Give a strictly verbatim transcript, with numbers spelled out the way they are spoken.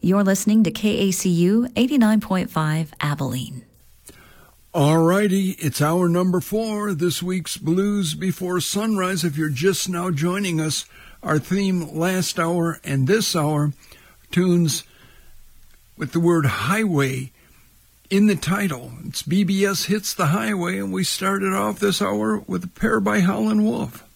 You're listening to K A C U eighty-nine point five Abilene. All righty, it's hour number four, this week's Blues Before Sunrise. If you're just now joining us, our theme last hour and this hour, tunes with the word highway in the title. It's B B S Hits the Highway, and we started off this hour with a pair by Howlin' Wolf.